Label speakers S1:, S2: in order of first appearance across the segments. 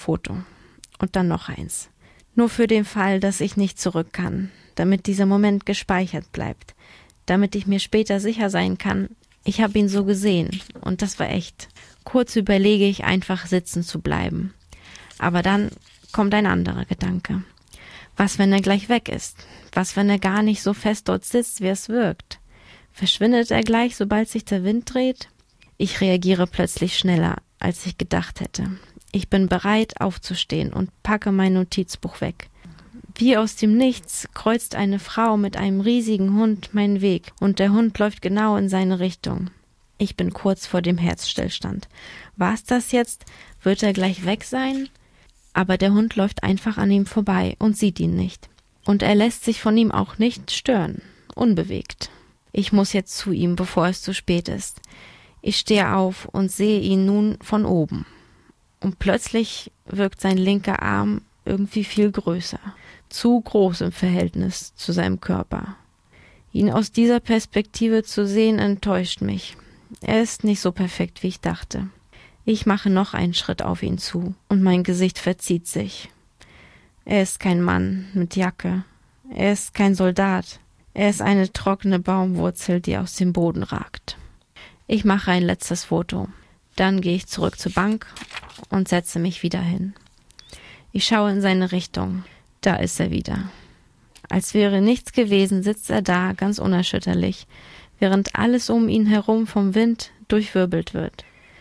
S1: Foto. Und dann noch eins. Nur für den Fall, dass ich nicht zurück kann, damit dieser Moment gespeichert bleibt, damit ich mir später sicher sein kann, ich habe ihn so gesehen und das war echt. Kurz überlege ich einfach sitzen zu bleiben. Aber dann kommt ein anderer Gedanke. Was, wenn er gleich weg ist? Was, wenn er gar nicht so fest dort sitzt, wie es wirkt? Verschwindet er gleich, sobald sich der Wind dreht? Ich reagiere plötzlich schneller, als ich gedacht hätte. Ich bin bereit, aufzustehen und packe mein Notizbuch weg. Wie aus dem Nichts kreuzt eine Frau mit einem riesigen Hund meinen Weg und der Hund läuft genau in seine Richtung. Ich bin kurz vor dem Herzstillstand. War's das jetzt? Wird er gleich weg sein? Aber der Hund läuft einfach an ihm vorbei und sieht ihn nicht. Und er lässt sich von ihm auch nicht stören, unbewegt. Ich muss jetzt zu ihm, bevor es zu spät ist. Ich stehe auf und sehe ihn nun von oben. Und plötzlich wirkt sein linker Arm irgendwie viel größer. Zu groß im Verhältnis zu seinem Körper. Ihn aus dieser Perspektive zu sehen, enttäuscht mich. Er ist nicht so perfekt, wie ich dachte. Ich mache noch einen Schritt auf ihn zu und mein Gesicht verzieht sich. Er ist kein Mann mit Jacke. Er ist kein Soldat. Er ist eine trockene Baumwurzel, die aus dem Boden ragt. Ich mache ein letztes Foto. Dann gehe ich zurück zur Bank und setze mich wieder hin. Ich schaue in seine Richtung. Da ist er wieder. Als wäre nichts gewesen, sitzt er da, ganz unerschütterlich, während alles um ihn herum vom Wind durchwirbelt wird.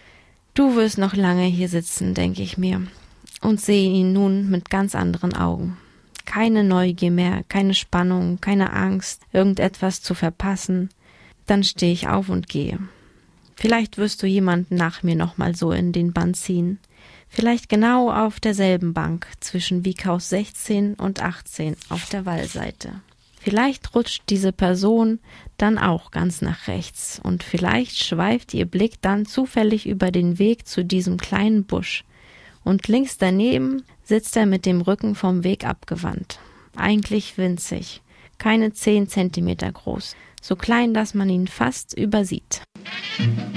S1: Du wirst noch lange hier sitzen, denke ich mir, und sehe ihn nun mit ganz anderen Augen. Keine Neugier mehr, keine Spannung, keine Angst, irgendetwas zu verpassen. Dann stehe ich auf und gehe. Vielleicht wirst du jemanden nach mir nochmal so in den Bann ziehen. Vielleicht genau auf derselben Bank zwischen Wiekhaus 16 und 18 auf der Wallseite. Vielleicht rutscht diese Person dann auch ganz nach rechts und vielleicht schweift ihr Blick dann zufällig über den Weg zu diesem kleinen Busch. Und links daneben sitzt er mit dem Rücken vom Weg abgewandt. Eigentlich winzig, keine 10 Zentimeter groß, so klein, dass man ihn fast übersieht.